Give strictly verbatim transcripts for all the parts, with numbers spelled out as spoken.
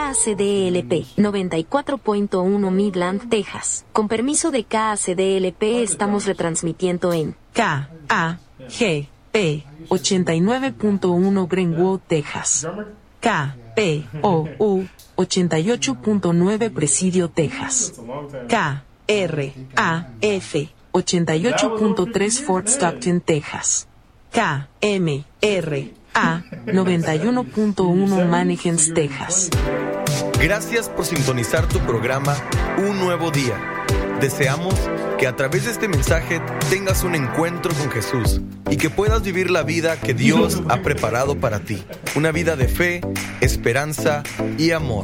K A C D L P noventa y cuatro punto uno Midland, Texas. Con permiso de K A C D L P estamos retransmitiendo en K A G P ochenta y nueve punto uno Greenwood, Texas. K P O U ochenta y ocho punto nueve Presidio, Texas. K R A F ochenta y ocho punto tres Fort Stockton, Texas. K M R A noventa y uno punto uno Mannequins, Texas. Gracias por sintonizar tu programa Un Nuevo Día. Deseamos que a través de este mensaje tengas un encuentro con Jesús y que puedas vivir la vida que Dios ha preparado para ti. Una vida de fe, esperanza y amor.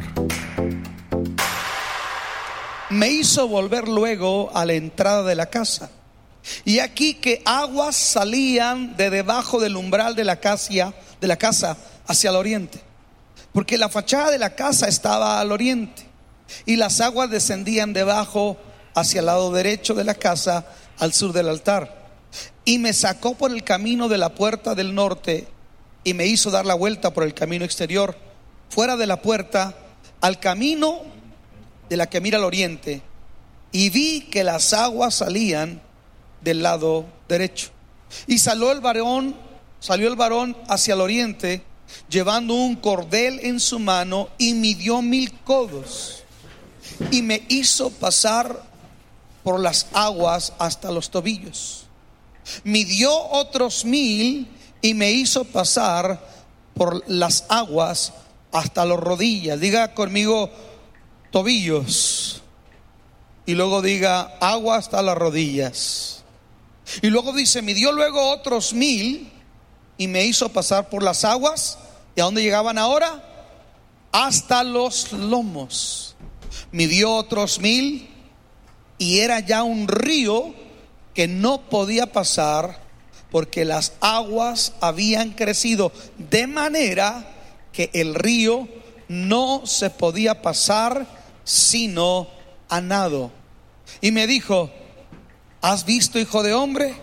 Me hizo volver luego a la entrada de la casa, y aquí que aguas salían de debajo del umbral de la casa, de la casa hacia el oriente, porque la fachada de la casa estaba al oriente, y las aguas descendían debajo hacia el lado derecho de la casa, al sur del altar. Y me sacó por el camino de la puerta del norte, y me hizo dar la vuelta por el camino exterior, fuera de la puerta, al camino de la que mira al oriente, y vi que las aguas salían del lado derecho. Y salió el varón, salió el varón hacia el oriente, llevando un cordel en su mano, y midió mil codos, y me hizo pasar por las aguas hasta los tobillos. Midió otros mil, y me hizo pasar por las aguas hasta las rodillas. Diga conmigo, tobillos. Y luego diga, agua hasta las rodillas. Y luego dice, midió luego otros mil, y me hizo pasar por las aguas. ¿Y a dónde llegaban ahora? Hasta los lomos. Midió otros mil, y era ya un río que no podía pasar, porque las aguas habían crecido de manera que el río no se podía pasar sino a nado. Y me dijo, ¿has visto, hijo de hombre?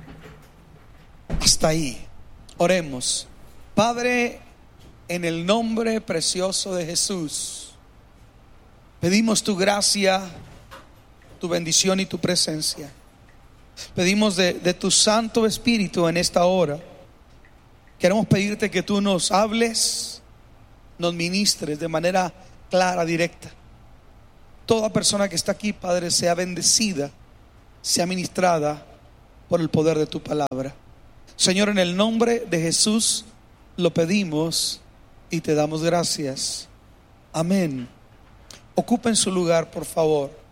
Hasta ahí. Oremos. Padre, en el nombre precioso de Jesús, pedimos tu gracia, tu bendición y tu presencia. Pedimos de, de tu Santo Espíritu en esta hora. Queremos pedirte que tú nos hables, nos ministres de manera clara, directa. Toda persona que está aquí, Padre, sea bendecida, sea ministrada por el poder de tu palabra. Señor, en el nombre de Jesús lo pedimos y te damos gracias. Amén. Ocupen su lugar, por favor.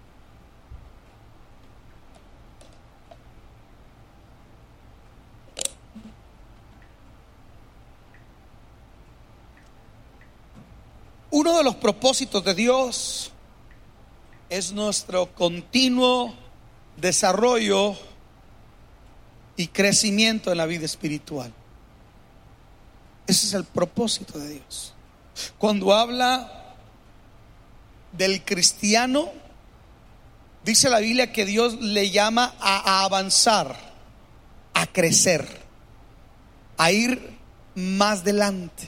Uno de los propósitos de Dios es nuestro continuo desarrollo y crecimiento en la vida espiritual. Ese es el propósito de Dios. Cuando habla del cristiano, dice la Biblia que Dios le llama a avanzar, a crecer, a ir más adelante,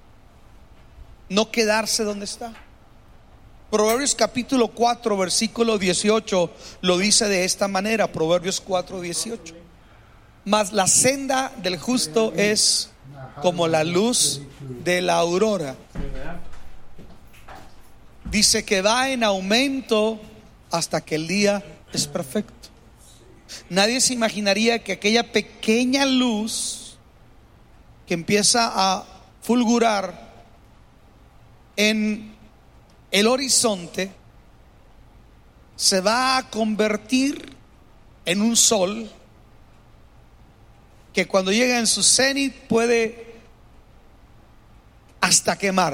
no quedarse donde está. Proverbios capítulo cuatro versículo dieciocho lo dice de esta manera. Proverbios cuatro dieciocho. Mas la senda del justo es como la luz de la aurora. Dice que va en aumento hasta que el día es perfecto. Nadie se imaginaría que aquella pequeña luz que empieza a fulgurar en el horizonte se va a convertir en un sol que cuando llega en su cenit puede hasta quemar.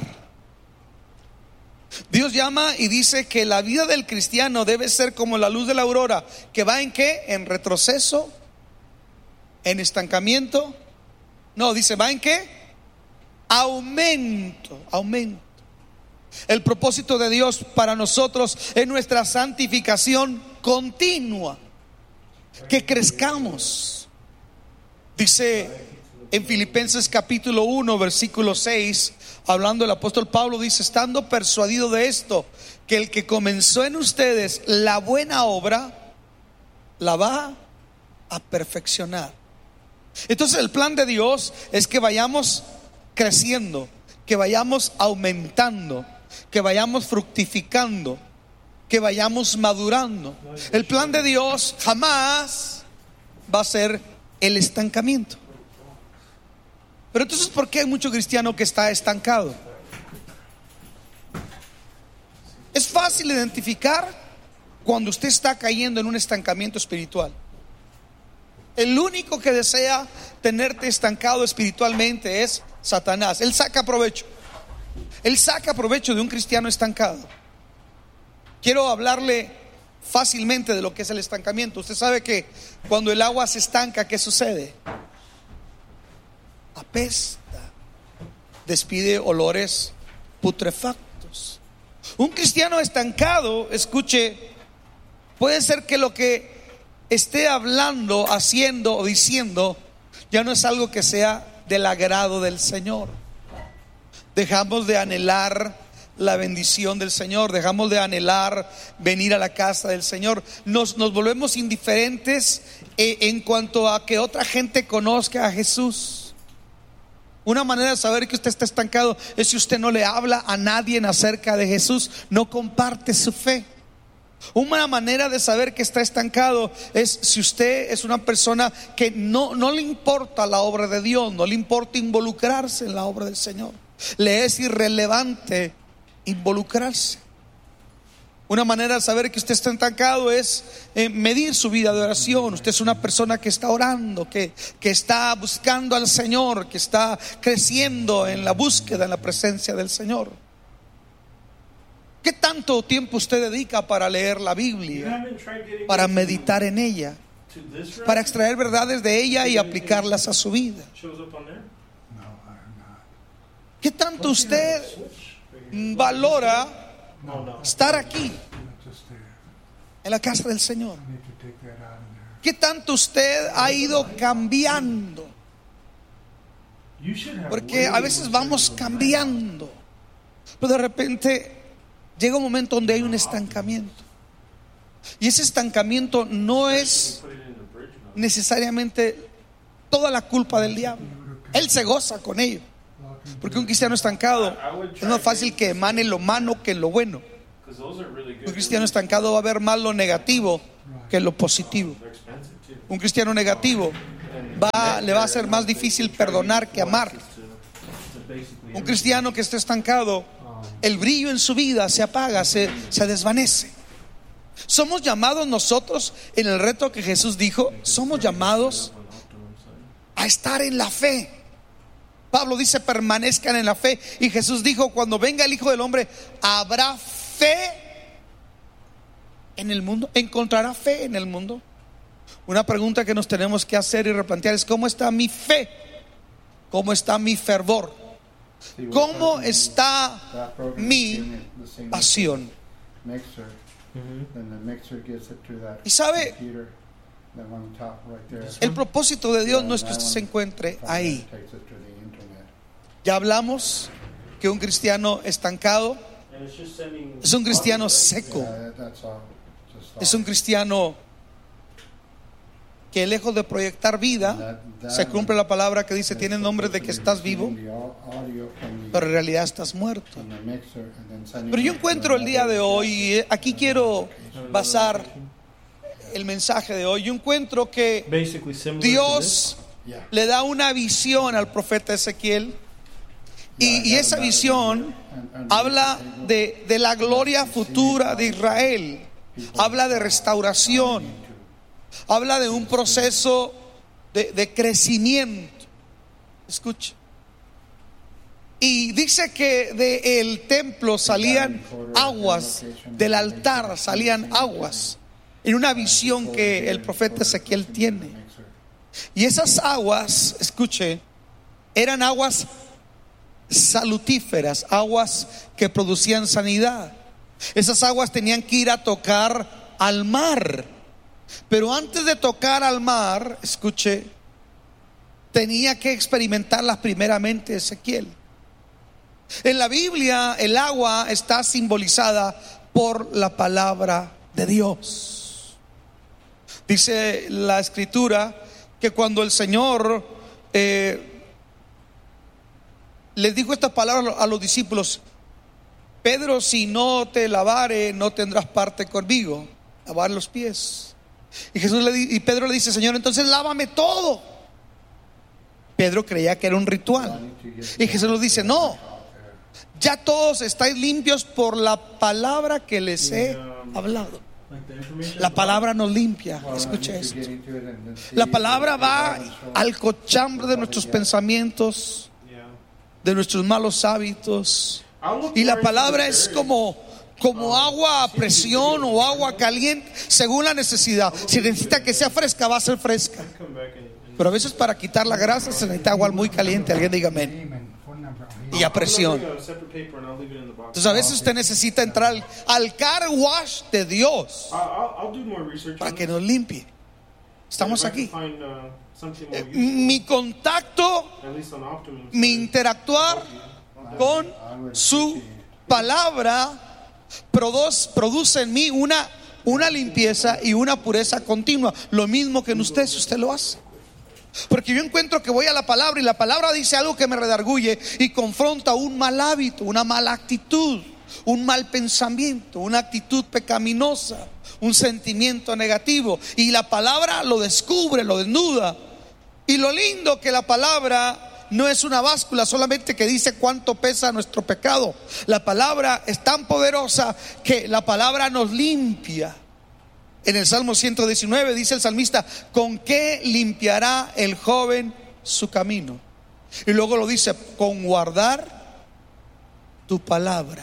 Dios llama y dice que la vida del cristiano debe ser como la luz de la aurora, que va en qué, en retroceso, en estancamiento. No, dice, ¿va en qué? Aumento, aumento. El propósito de Dios para nosotros es nuestra santificación continua, que crezcamos. Dice En Filipenses capítulo uno, versículo seis, hablando el apóstol Pablo, dice: estando persuadido de esto, que el que comenzó en ustedes la buena obra, la va a perfeccionar. Entonces el plan de Dios es que vayamos creciendo, que vayamos aumentando, que vayamos fructificando, que vayamos madurando. El plan de Dios jamás va a ser el estancamiento. Pero entonces, ¿por qué hay mucho cristiano que está estancado? Es fácil identificar cuando usted está cayendo en un estancamiento espiritual. El único que desea tenerte estancado espiritualmente es Satanás. Él saca provecho. Él saca provecho de un cristiano estancado. Quiero hablarle fácilmente de lo que es el estancamiento. Usted sabe que cuando el agua se estanca, ¿qué sucede? Apesta, despide olores putrefactos. Un cristiano estancado, escuche, puede ser que lo que esté hablando, haciendo o diciendo ya no es algo que sea del agrado del Señor. Dejamos de anhelar la bendición del Señor, dejamos de anhelar venir a la casa del Señor, nos, nos volvemos indiferentes eh, en cuanto a que otra gente conozca a Jesús. Una manera de saber que usted está estancado es si usted no le habla a nadie acerca de Jesús, no comparte su fe. Una manera de saber que está estancado es si usted es una persona que no, no le importa la obra de Dios, no le importa involucrarse en la obra del Señor. Le es irrelevante involucrarse. Una manera de saber que usted está estancado es eh, medir su vida de oración. Usted es una persona que está orando, que, que está buscando al Señor, que está creciendo en la búsqueda, en la presencia del Señor. ¿Qué tanto tiempo usted dedica para leer la Biblia, para meditar en ella, para extraer verdades de ella y aplicarlas a su vida? ¿Qué tanto usted valora estar aquí en la casa del Señor? ¿Qué tanto usted ha ido cambiando? Porque a veces vamos cambiando, pero de repente llega un momento donde hay un estancamiento. Y ese estancamiento no es necesariamente toda la culpa del diablo. Él se goza con ello. Porque un cristiano estancado es más fácil que emane lo malo que lo bueno. Un cristiano estancado va a ver más lo negativo que lo positivo. Un cristiano negativo va, le va a ser más difícil perdonar que amar. Un cristiano que esté estancado, el brillo en su vida se apaga, se, se desvanece. Somos llamados nosotros, en el reto que Jesús dijo, somos llamados a estar en la fe. Pablo dice: permanezcan en la fe. Y Jesús dijo: cuando venga el Hijo del Hombre, ¿habrá fe en el mundo? ¿Encontrará fe en el mundo? Una pregunta que nos tenemos que hacer y replantear es: ¿cómo está mi fe? ¿Cómo está mi fervor? ¿Cómo está mi pasión? Y sabe, el propósito de Dios no es que usted se encuentre ahí. Ya hablamos que un cristiano estancado es un cristiano seco, es un cristiano que lejos de proyectar vida, se cumple la palabra que dice: tiene nombre de que estás vivo, pero en realidad estás muerto. Pero yo encuentro el día de hoy, aquí quiero basar el mensaje de hoy, yo encuentro que Dios le da una visión al profeta Ezequiel. Y, y esa visión habla de, de la gloria futura de Israel, habla de restauración, habla de un proceso de, de crecimiento. Escucha. Y dice que del templo salían aguas, del altar salían aguas, en una visión que el profeta Ezequiel tiene. Y esas aguas, escuche, eran aguas salutíferas, aguas que producían sanidad. Esas aguas tenían que ir a tocar al mar, pero antes de tocar al mar, escuche, tenía que experimentarlas primeramente Ezequiel. En la Biblia el agua está simbolizada por la palabra de Dios. Dice la escritura que cuando el Señor eh, les dijo estas palabras a los discípulos: Pedro, si no te lavare, no tendrás parte conmigo. Lavar los pies. Y Jesús le y Pedro le dice: Señor, entonces lávame todo. Pedro creía que era un ritual. Y Jesús le dice: no, ya todos estáis limpios por la palabra que les he hablado. La palabra nos limpia. Escucha esto. La palabra va al cochambre de nuestros pensamientos, de nuestros malos hábitos. Y la palabra es como, como agua a presión o agua caliente, según la necesidad. Si necesita que sea fresca, va a ser fresca. Pero a veces para quitar la grasa se necesita agua muy caliente. Alguien diga amén. Y a presión. Entonces a veces usted necesita entrar al, al car wash de Dios para que nos limpie. Estamos aquí. Eh, mi contacto, mi interactuar con su palabra produce, produce en mí una, una limpieza y una pureza continua. Lo mismo que en usted, si usted lo hace. Porque yo encuentro que voy a la palabra y la palabra dice algo que me redarguye y confronta un mal hábito, una mala actitud, un mal pensamiento, una actitud pecaminosa, un sentimiento negativo, y la palabra lo descubre, lo desnuda. Y lo lindo que la palabra no es una báscula solamente que dice cuánto pesa nuestro pecado. La palabra es tan poderosa que la palabra nos limpia. En el Salmo ciento diecinueve dice el salmista: ¿con qué limpiará el joven su camino? Y luego lo dice: con guardar tu palabra.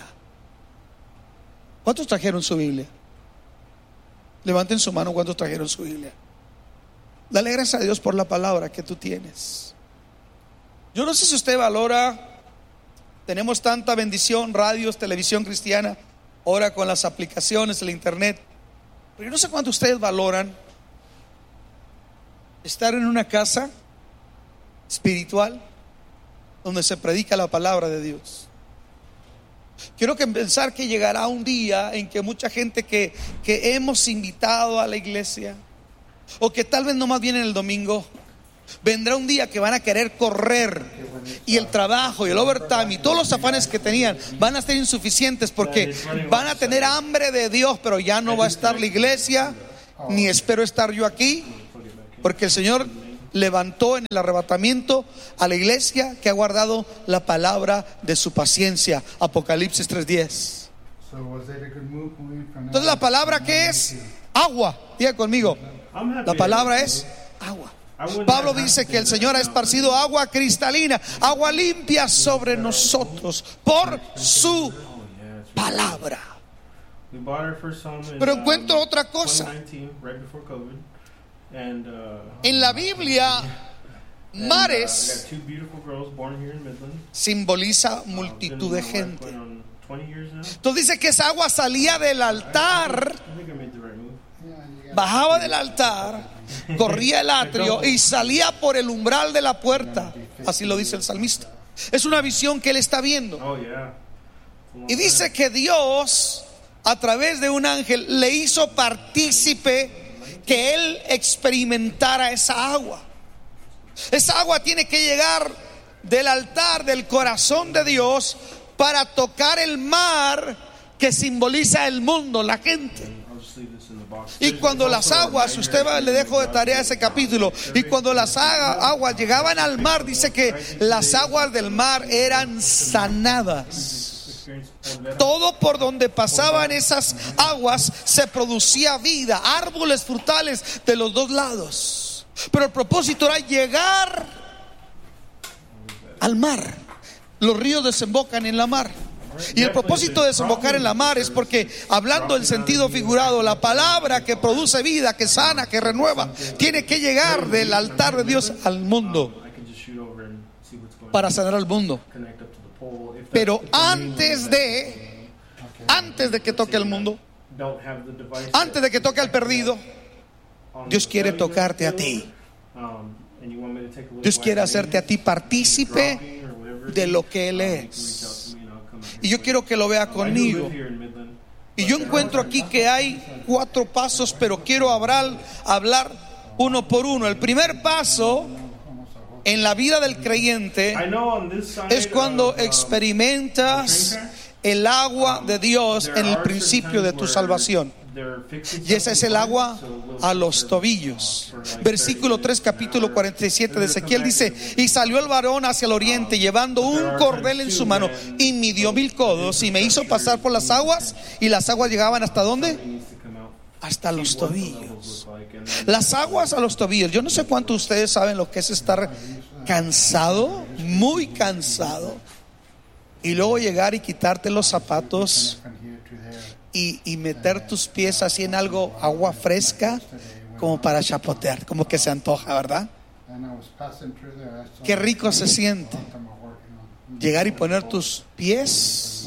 ¿Cuántos trajeron su Biblia? Levanten su mano. ¿Cuántos trajeron su Biblia? Dale gracias a Dios por la palabra que tú tienes. Yo no sé si usted valora, tenemos tanta bendición, radios, televisión cristiana, ahora con las aplicaciones, el internet. Pero yo no sé cuánto ustedes valoran estar en una casa espiritual donde se predica la palabra de Dios. Quiero que pensar que llegará un día en que mucha gente que, que hemos invitado a la iglesia, o que tal vez no más vienen el domingo, vendrá un día que van a querer correr, y el trabajo y el overtime y todos los afanes que tenían van a ser insuficientes, porque van a tener hambre de Dios, pero ya no va a estar la iglesia, ni espero estar yo aquí, porque el Señor levantó en el arrebatamiento a la iglesia que ha guardado la palabra de su paciencia. Apocalipsis tres diez. Entonces la palabra, ¿qué es? Agua. Diga conmigo, la palabra es agua. Pablo dice que el Señor ha esparcido agua cristalina, agua limpia sobre nosotros por su palabra. Pero encuentro otra cosa. En la Biblia, mares simboliza multitud de gente. Entonces dice que esa agua salía del altar, bajaba del altar, corría el atrio y salía por el umbral de la puerta. Así lo dice el salmista. Es una visión que él está viendo. Y dice que Dios, a través de un ángel, le hizo partícipe que él experimentara esa agua. Esa agua tiene que llegar del altar, del corazón de Dios, para tocar el mar que simboliza el mundo, la gente. Y cuando las aguas, usted va, le dejo de tarea ese capítulo, y cuando las aguas llegaban al mar, dice que las aguas del mar eran sanadas. Todo por donde pasaban esas aguas se producía vida, árboles frutales de los dos lados. Pero el propósito era llegar al mar. Los ríos desembocan en la mar. Y el propósito de desembocar en la mar es porque, hablando en sentido figurado, la palabra que produce vida, que sana, que renueva, tiene que llegar del altar de Dios al mundo para sanar al mundo. Pero antes de Antes de que toque el mundo, antes de que toque al perdido, Dios quiere tocarte a ti. Dios quiere hacerte a ti partícipe de lo que Él es. Y yo quiero que lo vea conmigo. Y yo encuentro aquí que hay cuatro pasos, pero quiero hablar, hablar uno por uno. El primer paso en la vida del creyente es cuando experimentas el agua de Dios en el principio de tu salvación. Y ese es el agua a los tobillos. Versículo tres, capítulo cuarenta y siete de Ezequiel dice: y salió el varón hacia el oriente llevando un cordel en su mano y midió mil codos y me hizo pasar por las aguas, y las aguas llegaban ¿hasta dónde? Hasta los tobillos. Las aguas a los tobillos. Yo no sé cuántos de ustedes saben lo que es estar cansado, muy cansado, y luego llegar y quitarte los zapatos y, y meter tus pies así en algo, agua fresca, como para chapotear, como que se antoja, ¿verdad? Qué rico se siente llegar y poner tus pies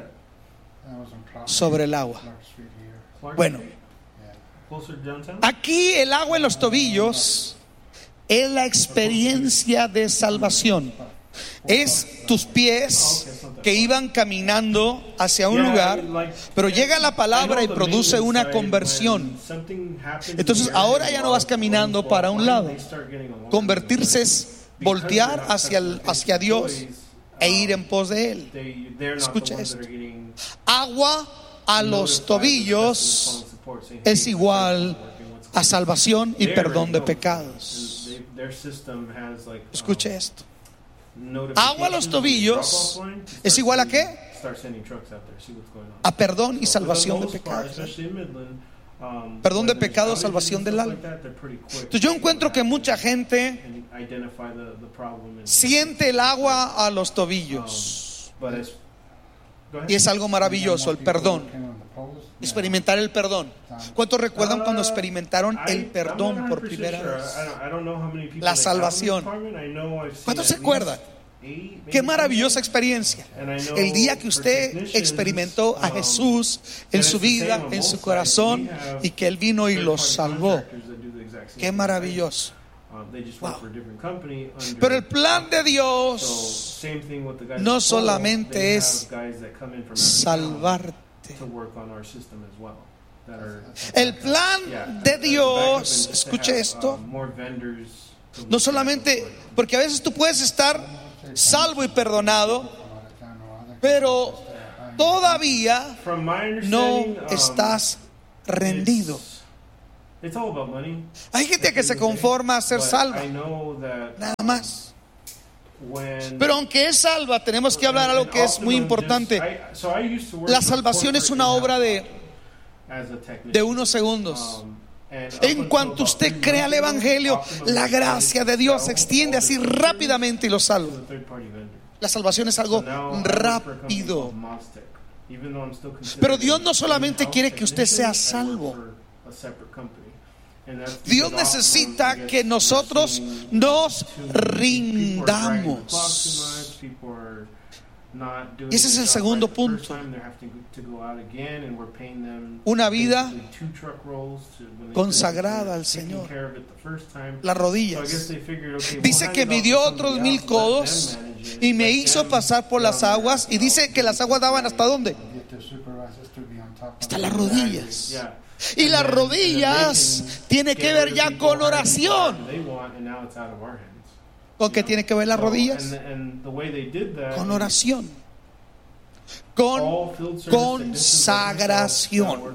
sobre el agua. Bueno, aquí el agua en los tobillos es la experiencia de salvación. Es tus pies que iban caminando hacia un lugar, pero llega la palabra y produce una conversión. Entonces ahora ya no vas caminando para un lado. Convertirse es voltear hacia, el, hacia Dios e ir en pos de Él. Escucha esto. Agua a los tobillos es igual a salvación y perdón de pecados. Escuche esto. Agua a los tobillos es igual a ¿qué? A perdón y salvación de pecados. Perdón de pecados, salvación del alma. Entonces yo encuentro que mucha gente siente el agua a los tobillos, y es algo maravilloso, el perdón. Experimentar el perdón. ¿Cuántos recuerdan cuando experimentaron el perdón por primera vez? La salvación. ¿Cuántos se acuerdan? Qué maravillosa experiencia. El día que usted experimentó a Jesús en su vida, en su corazón, y que Él vino y los salvó. Qué maravilloso. Wow. Pero el plan de Dios no solamente es salvarte. El plan de Dios, escuche esto, no solamente, porque a veces tú puedes estar salvo y perdonado, pero todavía no estás rendido. Hay gente que se conforma a ser salva, nada más. Pero aunque es salva, tenemos que hablar algo que es muy importante. La salvación es una obra de, de unos segundos. En cuanto usted crea el Evangelio, la gracia de Dios se extiende así rápidamente y lo salva. La salvación es algo rápido. Pero Dios no solamente quiere que usted sea salvo. Dios necesita que nosotros nos rindamos. Y ese es el segundo punto. Una vida consagrada al Señor. Las rodillas. Dice que midió otros mil codos y me hizo pasar por las aguas. Y dice que las aguas daban ¿hasta dónde? Hasta las rodillas. Y las rodillas tiene que ver ya con oración. ¿Con qué tiene que ver las rodillas? Con oración, con consagración.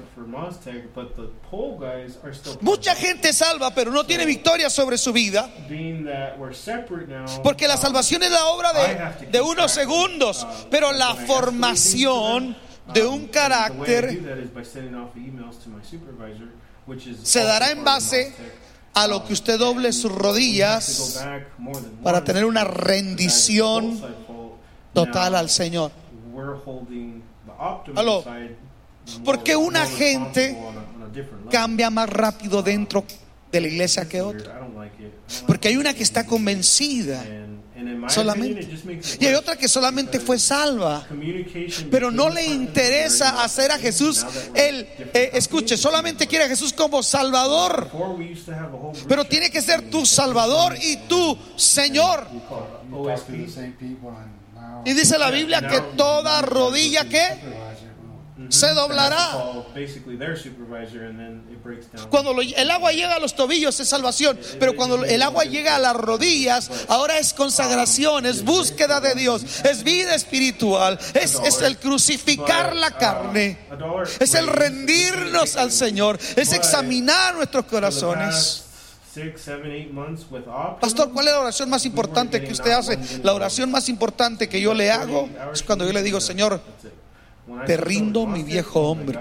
Mucha gente salva, pero no tiene victoria sobre su vida, porque la salvación es la obra de, de unos segundos, pero la formación de un carácter se dará en base a lo que usted doble sus rodillas para tener una rendición total al Señor. ¿Aló? ¿Por qué una gente cambia más rápido dentro de la iglesia que otra? Porque hay una que está convencida Solamente. Y hay otra que solamente fue salva, pero no le interesa hacer a Jesús el, eh, escuche, solamente quiere a Jesús como Salvador, pero tiene que ser tu Salvador y tu Señor. Y dice la Biblia que toda rodilla que se doblará. Cuando lo, el agua llega a los tobillos es salvación, pero cuando el agua llega a las rodillas, ahora es consagración, es búsqueda de Dios, es vida espiritual, es, es el crucificar la carne, es el rendirnos al Señor, es examinar nuestros corazones. Pastor, ¿cuál es la oración más importante que usted hace? La oración más importante que yo le hago es cuando yo le digo: Señor, te rindo mi viejo hombre.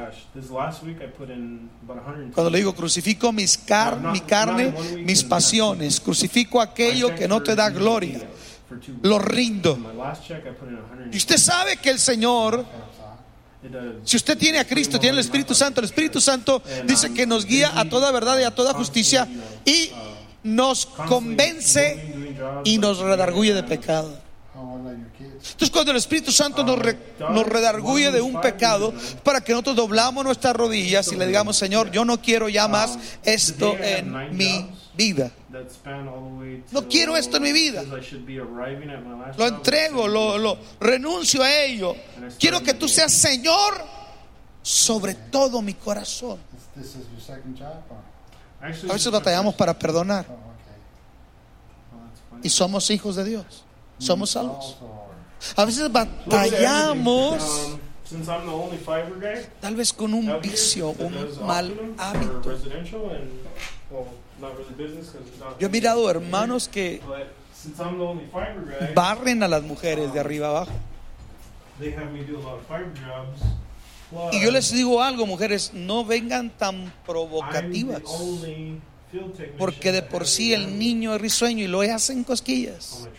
Cuando le digo crucifico mis car mi carne, mis pasiones, crucifico aquello que no te da gloria, lo rindo. Y usted sabe que el Señor, si usted tiene a Cristo, tiene el Espíritu Santo, el Espíritu Santo dice que nos guía a toda verdad y a toda justicia y nos convence y nos redarguye de pecado. Entonces, cuando el Espíritu Santo nos, re, nos redarguye de un pecado, para que nosotros doblamos nuestras rodillas y le digamos: Señor, yo no quiero ya más esto en mi vida. No quiero esto en mi vida. Lo entrego, lo, lo renuncio a ello. Quiero que tú seas Señor sobre todo mi corazón. A veces batallamos para perdonar y somos hijos de Dios, somos salvos. A veces batallamos tal vez con un vicio, un mal hábito. Yo he mirado hermanos que barren a las mujeres de arriba abajo. Y yo les digo algo, mujeres, no vengan tan provocativas, porque de por sí el niño es risueño y lo hacen cosquillas.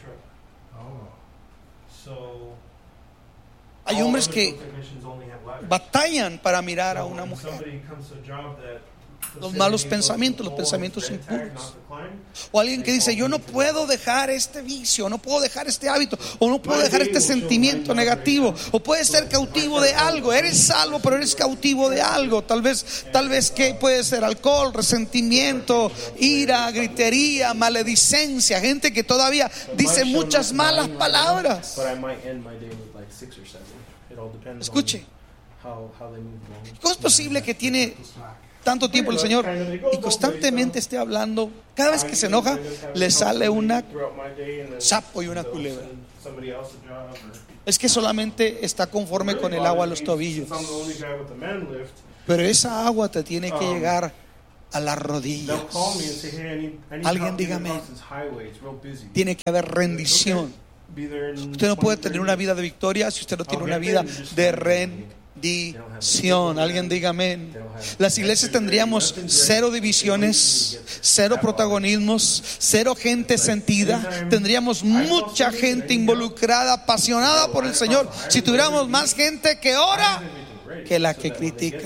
Hay hombres que batallan para mirar a una mujer. Los malos pensamientos, los pensamientos impuros. O alguien que dice: yo no puedo dejar este vicio, no puedo dejar este hábito, o no puedo dejar este sentimiento negativo. O puedes ser cautivo de algo. Eres salvo, pero eres cautivo de algo. Tal vez, tal vez que puede ser alcohol, resentimiento, ira, gritería, maledicencia. Gente que todavía dice muchas malas palabras. Escuche, ¿cómo es posible que tiene tanto tiempo el Señor y constantemente esté hablando? Cada vez que se enoja le sale una sapo y una culebra. Es que solamente está conforme con el agua a los tobillos, pero esa agua te tiene que llegar a las rodillas. Alguien dígame, tiene que haber rendición. Usted no puede tener una vida de victoria si usted no tiene una vida de rendición. Alguien diga amén. Las iglesias tendríamos cero divisiones, cero protagonismos, cero gente sentida. Tendríamos mucha gente involucrada, apasionada por el Señor, si tuviéramos más gente que ora que la que critica.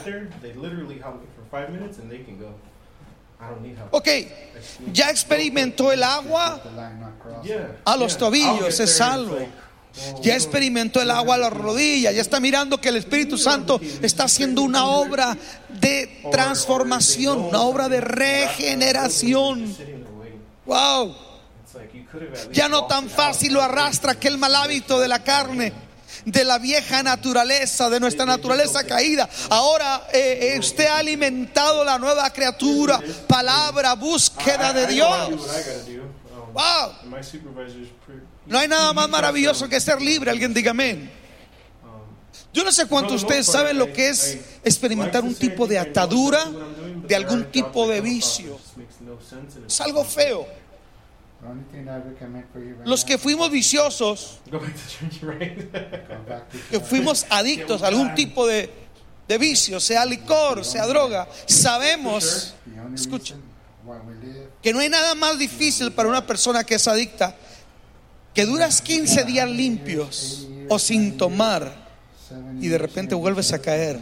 Ok, ya experimentó el agua a los tobillos, es salvo. Ya experimentó el agua a las rodillas, ya está mirando que el Espíritu Santo está haciendo una obra de transformación, una obra de regeneración. Wow. Ya no tan fácil lo arrastra aquel mal hábito de la carne, de la vieja naturaleza, de nuestra naturaleza caída. Ahora eh, usted ha alimentado la nueva criatura, palabra, búsqueda de Dios. Wow. No hay nada más maravilloso que ser libre. Alguien diga amén. Yo no sé cuántos de ustedes saben lo que es experimentar un tipo de atadura de algún tipo de vicio. Es algo feo. Los que fuimos viciosos, que fuimos adictos a algún tipo de, de vicio, sea licor, sea droga, sabemos, escuchen, que no hay nada más difícil para una persona que es adicta, que duras quince días limpios o sin tomar y de repente vuelves a caer.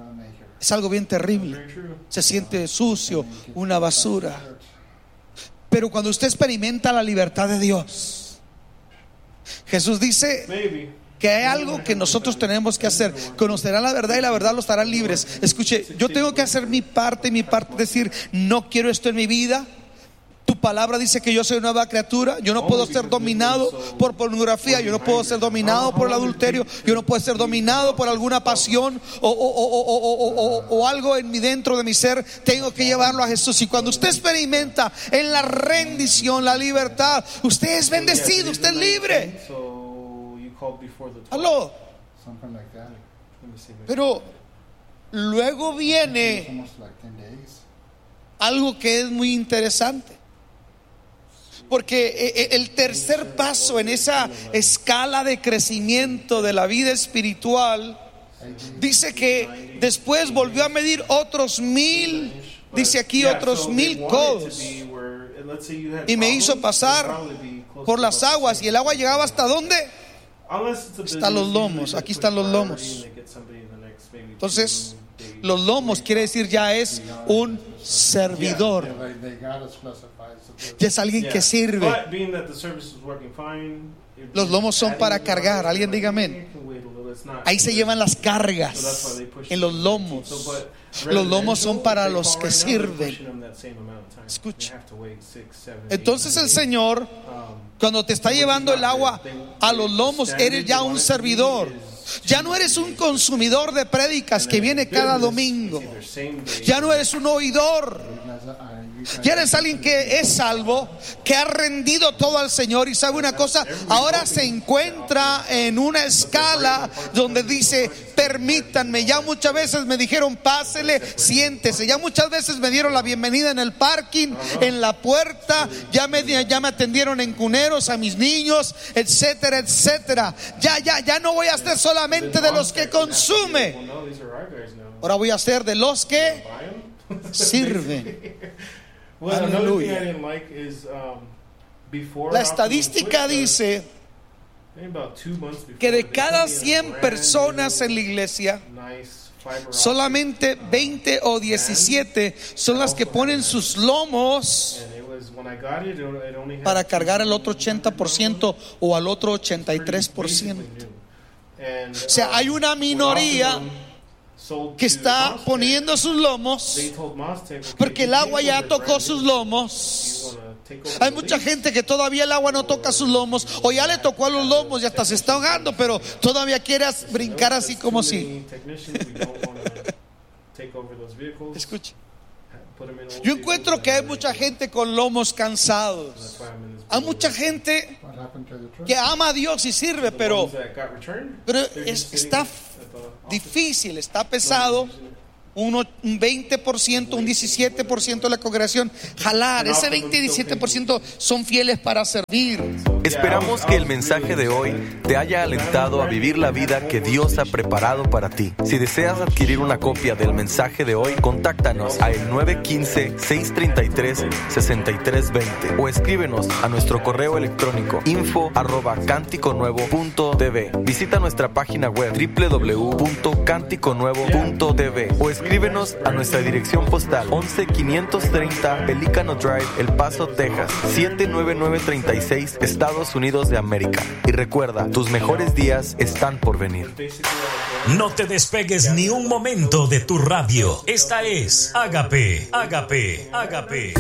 Es algo bien terrible. Se siente sucio, una basura. Pero cuando usted experimenta la libertad de Dios, Jesús dice que hay algo que nosotros tenemos que hacer. Conocerán la verdad y la verdad los harán libres. Escuche, yo tengo que hacer mi parte, mi parte, decir, no quiero esto en mi vida. Tu palabra dice que yo soy una nueva criatura. Yo no puedo ser dominado por pornografía. Yo no puedo ser dominado por el adulterio. Yo no puedo ser dominado por alguna pasión o, o, o, o, o, o, o algo en mi dentro de mi ser. Tengo que llevarlo a Jesús. Y cuando usted experimenta en la rendición, la libertad, usted es bendecido, usted es libre. Aló. Pero luego viene algo que es muy interesante. Porque el tercer paso en esa escala de crecimiento de la vida espiritual dice que después volvió a medir otros mil, dice aquí otros mil codos, y me hizo pasar por las aguas. Y el agua llegaba hasta ¿dónde? Hasta los lomos. Aquí están los lomos. Entonces, los lomos quiere decir ya es un servidor. Ya es alguien que sirve. Los lomos son para cargar. Alguien diga amén. Ahí se llevan las cargas en los lomos. Los lomos son para los que sirven. Escucha. Entonces el Señor, cuando te está llevando el agua a los lomos, eres ya un servidor. Ya no eres un consumidor de prédicas que viene cada domingo. Ya no eres un oidor. Ya eres alguien que es salvo, que ha rendido todo al Señor. Y sabe una cosa, ahora se encuentra en una escala donde dice, permítanme. Ya muchas veces me dijeron, pásele, siéntese. Ya muchas veces me dieron la bienvenida en el parking, en la puerta. Ya me, ya me atendieron en cuneros a mis niños, etcétera, etcétera. Ya, ya, ya no voy a ser solamente de los que consume. Ahora voy a ser de los que sirven. Aleluya. La estadística dice que de cada cien personas en la iglesia, solamente veinte o diecisiete son las que ponen sus lomos para cargar al otro ochenta por ciento o al otro ochenta y tres por ciento. O sea, hay una minoría que está poniendo sus lomos porque el agua ya tocó sus lomos. Hay mucha gente que todavía el agua no toca sus lomos, o ya le tocó a los lomos y hasta se está ahogando, pero todavía quiere brincar así como si. Escuche. Yo encuentro que hay mucha gente con lomos cansados. Hay mucha gente que ama a Dios y sirve, pero, pero es, está difícil, está pesado. Un veinte por ciento, un diecisiete por ciento de la congregación jalar. Ese veinte y diecisiete por ciento son fieles para servir. Esperamos que el mensaje de hoy te haya alentado a vivir la vida que Dios ha preparado para ti. Si deseas adquirir una copia del mensaje de hoy, contáctanos a el nueve uno cinco, seis tres tres, seis tres dos cero o escríbenos a nuestro correo electrónico info arroba cántico nuevo punto t v. Visita nuestra página web doble u doble u doble u punto cántico nuevo punto t v o escríbenos a nuestra dirección postal once quinientos treinta Pelícano Drive, El Paso, Texas siete nueve nueve tres seis, Estados Unidos de América. Y recuerda, tus mejores días están por venir. No te despegues ni un momento de tu radio. Esta es Ágape, Ágape, Ágape.